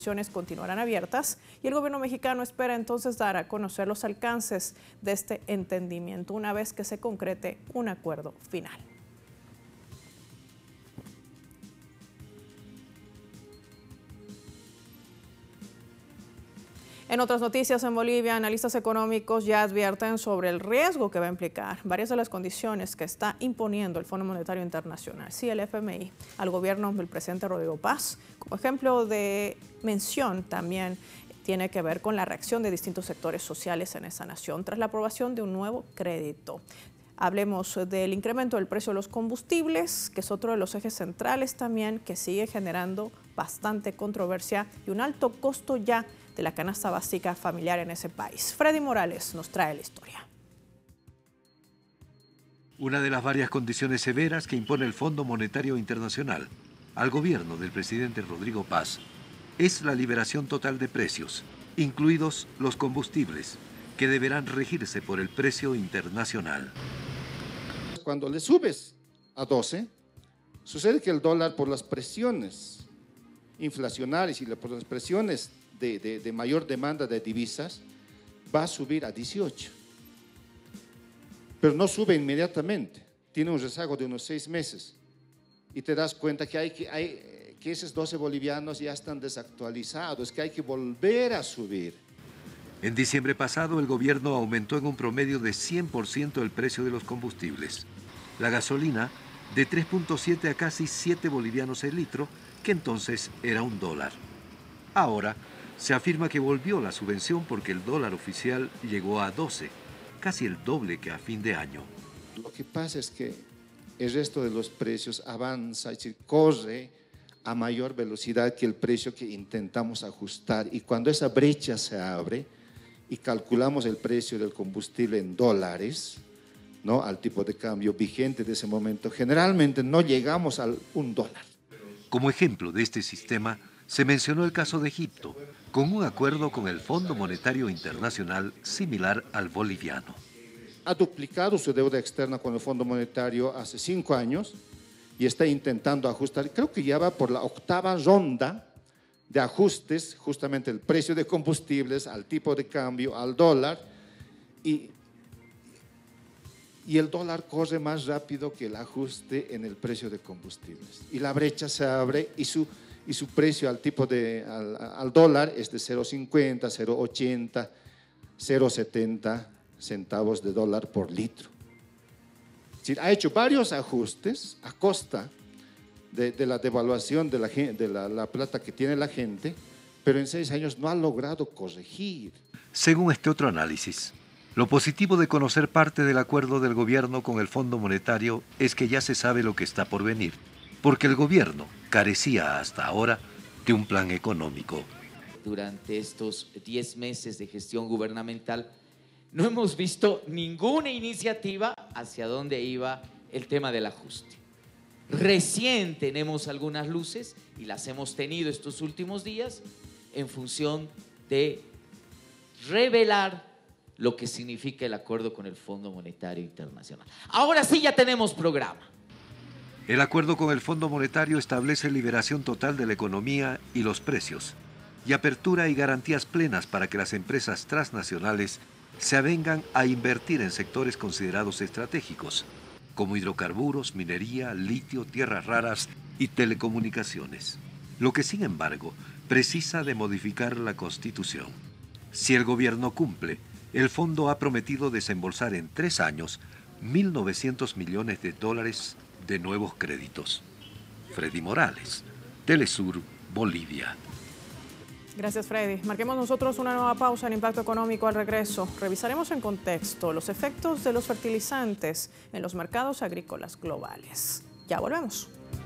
continuarán abiertas y el gobierno mexicano espera entonces dar a conocer los alcances de este entendimiento una vez que se concrete un acuerdo final. En otras noticias, en Bolivia, analistas económicos ya advierten sobre el riesgo que va a implicar varias de las condiciones que está imponiendo el Fondo Monetario Internacional, sí, el FMI, al gobierno del presidente Rodrigo Paz. Como ejemplo de mención también tiene que ver con la reacción de distintos sectores sociales en esa nación tras la aprobación de un nuevo crédito. Hablemos del incremento del precio de los combustibles, que es otro de los ejes centrales también que sigue generando bastante controversia y un alto costo ya de la canasta básica familiar en ese país. Freddy Morales nos trae la historia. Una de las varias condiciones severas que impone el Fondo Monetario Internacional al gobierno del presidente Rodrigo Paz es la liberación total de precios, incluidos los combustibles, que deberán regirse por el precio internacional. Cuando le subes a 12, sucede que el dólar, por las presiones inflacionarias y por las presiones de mayor demanda de divisas, va a subir a 18. Pero no sube inmediatamente, tiene un rezago de unos 6 meses. Y te das cuenta que esos 12 bolivianos ya están desactualizados, que hay que volver a subir. En diciembre pasado, el gobierno aumentó en un promedio de 100% el precio de los combustibles. La gasolina, de 3.7 a casi 7 bolivianos el litro, que entonces era $1. Ahora, se afirma que volvió la subvención porque el dólar oficial llegó a 12, casi el doble que a fin de año. Lo que pasa es que el resto de los precios avanza, corre a mayor velocidad que el precio que intentamos ajustar. Y cuando esa brecha se abre y calculamos el precio del combustible en dólares, ¿no?, al tipo de cambio vigente de ese momento, generalmente no llegamos al $1. Como ejemplo de este sistema, se mencionó el caso de Egipto, con un acuerdo con el Fondo Monetario Internacional similar al boliviano. Ha duplicado su deuda externa con el Fondo Monetario hace 5 años y está intentando ajustar. Creo que ya va por la 8ª ronda de ajustes, justamente el precio de combustibles, al tipo de cambio, al dólar, y el dólar corre más rápido que el ajuste en el precio de combustibles. Y la brecha se abre y su precio al dólar es de 0.50, 0.80, 0.70 centavos de dólar por litro. Es decir, ha hecho varios ajustes a costa de la devaluación de la plata que tiene la gente, pero en 6 años no ha logrado corregir. Según este otro análisis, lo positivo de conocer parte del acuerdo del gobierno con el Fondo Monetario es que ya se sabe lo que está por venir, porque el gobierno carecía hasta ahora de un plan económico. Durante estos 10 meses de gestión gubernamental no hemos visto ninguna iniciativa hacia dónde iba el tema del ajuste. Recién tenemos algunas luces y las hemos tenido estos últimos días en función de revelar lo que significa el acuerdo con el Fondo Monetario Internacional. Ahora sí ya tenemos programa. El acuerdo con el Fondo Monetario establece liberación total de la economía y los precios, y apertura y garantías plenas para que las empresas transnacionales se avengan a invertir en sectores considerados estratégicos, como hidrocarburos, minería, litio, tierras raras y telecomunicaciones. Lo que, sin embargo, precisa de modificar la Constitución. Si el gobierno cumple, el fondo ha prometido desembolsar en 3 años $1.900 millones de nuevos créditos. Freddy Morales, Telesur, Bolivia. Gracias, Freddy. Marquemos nosotros una nueva pausa en Impacto Económico. Al regreso, revisaremos en contexto los efectos de los fertilizantes en los mercados agrícolas globales. Ya volvemos.